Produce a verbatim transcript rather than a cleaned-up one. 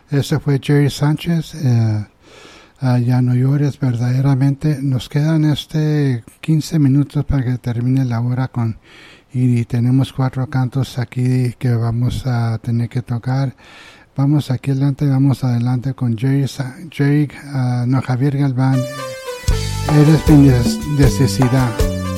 Ese fue Jerry Sánchez. Eh, uh, ya no llores, verdaderamente. Nos quedan este quince minutos para que termine la hora con y tenemos cuatro cantos aquí que vamos a tener que tocar. Vamos aquí adelante, vamos adelante con Jerry, Jerry uh, no, Javier Galván. Eres mi necesidad.